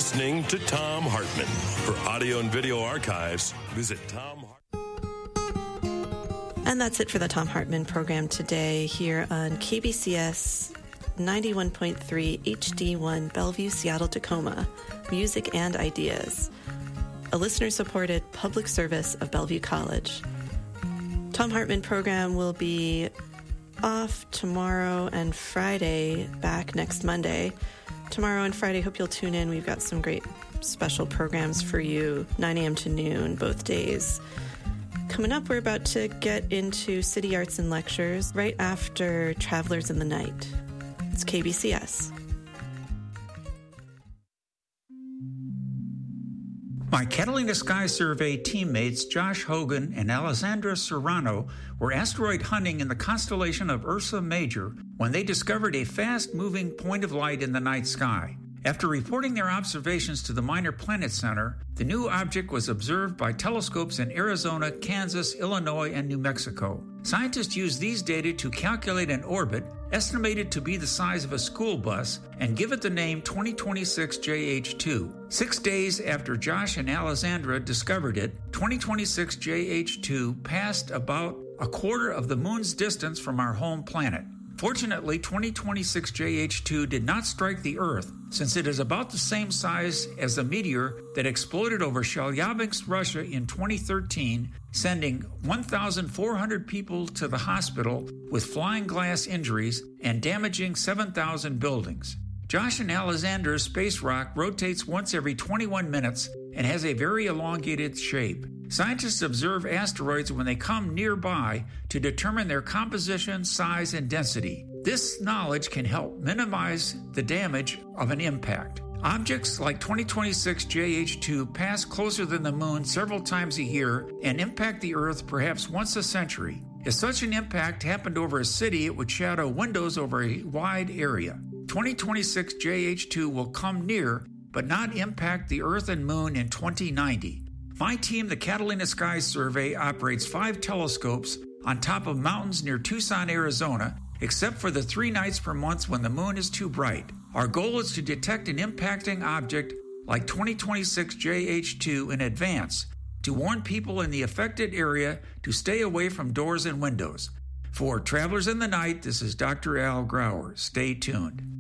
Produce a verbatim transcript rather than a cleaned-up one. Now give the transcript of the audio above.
listening to Thom Hartmann. For audio and video archives, visit Thom Hartmann. And that's it for the Thom Hartmann program today here on K B C S ninety-one point three H D one Bellevue, Seattle, Tacoma. Music and ideas. A listener-supported public service of Bellevue College. Thom Hartmann program will be off tomorrow and Friday, back next Monday. Tomorrow and Friday, hope you'll tune in. We've got some great special programs for you, nine a.m. to noon, both days. Coming up, we're about to get into City Arts and Lectures right after Travelers in the Night. It's K B C S. My Catalina Sky Survey teammates Josh Hogan and Alessandra Serrano were asteroid hunting in the constellation of Ursa Major when they discovered a fast-moving point of light in the night sky. After reporting their observations to the Minor Planet Center, the new object was observed by telescopes in Arizona, Kansas, Illinois, and New Mexico. Scientists used these data to calculate an orbit estimated to be the size of a school bus and give it the name twenty twenty-six J H two. Six days after Josh and Alessandra discovered it, twenty twenty-six J H two passed about a quarter of the moon's distance from our home planet. Fortunately, twenty twenty-six J H two did not strike the Earth, since it is about the same size as the meteor that exploded over Chelyabinsk, Russia in twenty thirteen, sending one thousand four hundred people to the hospital with flying glass injuries and damaging seven thousand buildings. Josh and Alexander's space rock rotates once every twenty-one minutes and has a very elongated shape. Scientists observe asteroids when they come nearby to determine their composition, size, and density. This knowledge can help minimize the damage of an impact. Objects like twenty twenty-six J H two pass closer than the moon several times a year and impact the Earth perhaps once a century. If such an impact happened over a city, it would shadow windows over a wide area. twenty twenty-six J H two will come near, but not impact the Earth and Moon in twenty ninety. My team, the Catalina Sky Survey, operates five telescopes on top of mountains near Tucson, Arizona, except for the three nights per month when the moon is too bright. Our goal is to detect an impacting object like twenty twenty-six J H two in advance to warn people in the affected area to stay away from doors and windows. For Travelers in the Night, this is Doctor Al Grauer. Stay tuned.